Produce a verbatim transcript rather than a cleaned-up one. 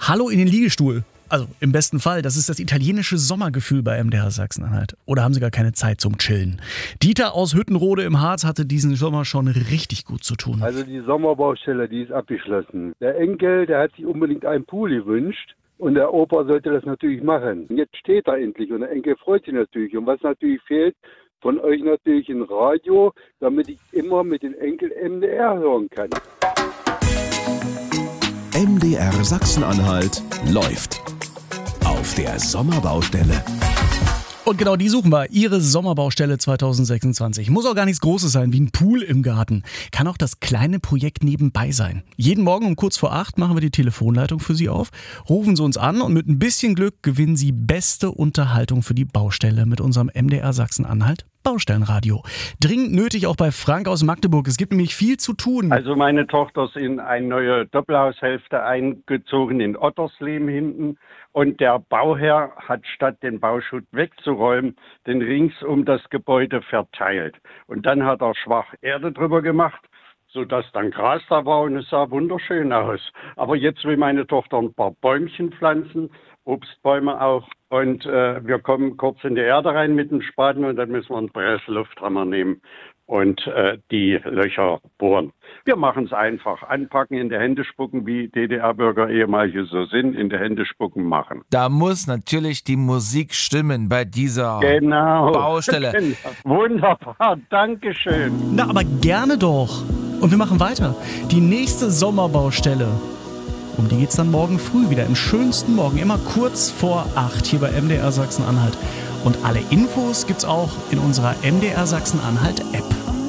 Hallo in den Liegestuhl. Also im besten Fall, das ist das italienische Sommergefühl bei M D R Sachsen-Anhalt. Oder haben Sie gar keine Zeit zum Chillen? Dieter aus Hüttenrode im Harz hatte diesen Sommer schon richtig gut zu tun. Also die Sommerbaustelle, die ist abgeschlossen. Der Enkel, der hat sich unbedingt einen Pool gewünscht. Und der Opa sollte das natürlich machen. Und jetzt steht er endlich und der Enkel freut sich natürlich. Und was natürlich fehlt, von euch natürlich ein Radio, damit ich immer mit den Enkel M D R hören kann. M D R Sachsen-Anhalt läuft auf der Sommerbaustelle. Und genau die suchen wir. Ihre Sommerbaustelle zwanzig sechsundzwanzig. Muss auch gar nichts Großes sein, wie ein Pool im Garten. Kann auch das kleine Projekt nebenbei sein. Jeden Morgen um kurz vor acht machen wir die Telefonleitung für Sie auf. Rufen Sie uns an und mit ein bisschen Glück gewinnen Sie beste Unterhaltung für die Baustelle mit unserem M D R Sachsen-Anhalt Baustellenradio. Dringend nötig auch bei Frank aus Magdeburg. Es gibt nämlich viel zu tun. Also meine Tochter ist in eine neue Doppelhaushälfte eingezogen in Ottersleben hinten. Und der Bauherr hat statt den Bauschutt wegzuräumen, den rings um das Gebäude verteilt. Und dann hat er schwach Erde drüber gemacht, sodass dann Gras da war und es sah wunderschön aus. Aber jetzt will meine Tochter ein paar Bäumchen pflanzen, Obstbäume auch. Und äh, wir kommen kurz in die Erde rein mit dem Spaten und dann müssen wir einen Presslufthammer nehmen und äh, die Löcher bohren. Wir machen es einfach. Anpacken, in die Hände spucken, wie D D R-Bürger ehemalige so sind, in die Hände spucken machen. Da muss natürlich die Musik stimmen bei dieser genau. Baustelle. Genau. Wunderbar, Dankeschön. Na, aber gerne doch. Und wir machen weiter. Die nächste Sommerbaustelle. Um die geht's dann morgen früh wieder, im schönsten Morgen, immer kurz vor acht hier bei M D R Sachsen-Anhalt. Und alle Infos gibt's auch in unserer M D R Sachsen-Anhalt App.